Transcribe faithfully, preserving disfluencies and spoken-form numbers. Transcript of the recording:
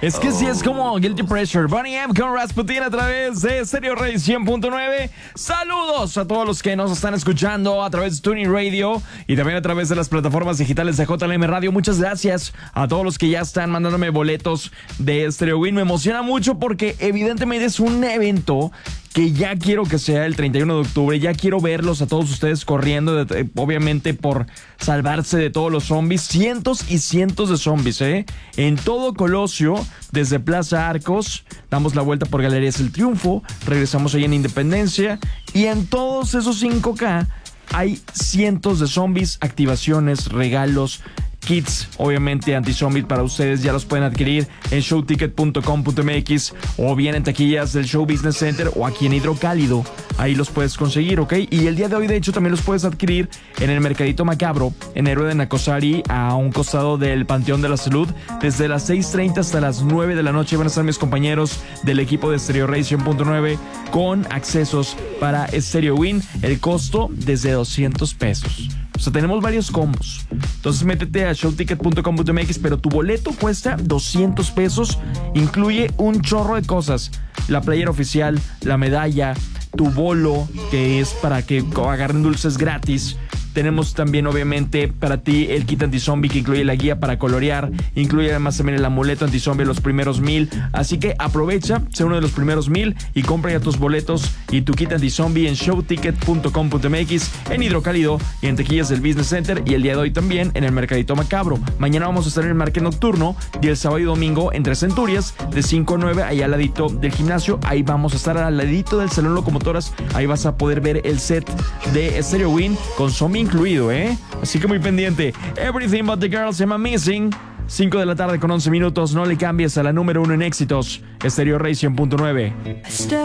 Es que sí es como Guilty Pressure. Bonnie M con Rasputin a través de Stereo Rey cien punto nueve. Saludos a todos los que nos están escuchando a través de Tuning Radio y también a través de las plataformas digitales de J L M Radio. Muchas gracias a todos los que ya están mandándome boletos de Stereo Win. Me emociona mucho porque evidentemente es un evento que ya quiero que sea el treinta y uno de octubre. Ya quiero verlos a todos ustedes corriendo, de, obviamente por salvarse de todos los zombies. Cientos y cientos de zombies, ¿eh? En todo Colosio, desde Plaza Arcos, damos la vuelta por Galerías El Triunfo, regresamos ahí en Independencia, y en todos esos cinco K hay cientos de zombies, activaciones, regalos, kits, obviamente anti-zombie para ustedes. Ya los pueden adquirir en showticket punto com punto m x o bien en taquillas del Show Business Center o aquí en Hidrocálido. Ahí los puedes conseguir, ¿ok? Y el día de hoy, de hecho, también los puedes adquirir en el Mercadito Macabro, en Héroe de Nacosari, a un costado del Panteón de la Salud. Desde las seis treinta hasta las nueve de la noche van a estar mis compañeros del equipo de Stereo Rey cien punto nueve con accesos para Stereo Win. El costo desde doscientos pesos. O sea, tenemos varios combos. Entonces métete a showticket punto com punto m x, pero tu boleto cuesta doscientos pesos. Incluye un chorro de cosas. La playera oficial, la medalla, tu bolo, que es para que agarren dulces gratis. Tenemos también, obviamente, para ti el kit anti-zombie, que incluye la guía para colorear. Incluye además también el amuleto anti-zombie, los primeros mil. Así que aprovecha, sé uno de los primeros mil y compra ya tus boletos y tu kit anti-zombie en showticket punto com punto m x, en Hidrocálido y en taquillas del Business Center. Y el día de hoy también en el Mercadito Macabro. Mañana vamos a estar en el Market Nocturno y el sábado y domingo entre Centurias de cinco a nueve, allá al ladito del gimnasio. Ahí vamos a estar al ladito del Salón Locomotoras. Ahí vas a poder ver el set de Stereo Win con zombie incluido, ¿eh? Así que muy pendiente. Everything But The Girl se llama Missing. cinco de la tarde con once minutos. No le cambies a la número uno en éxitos. Stereo Rey cien punto nueve.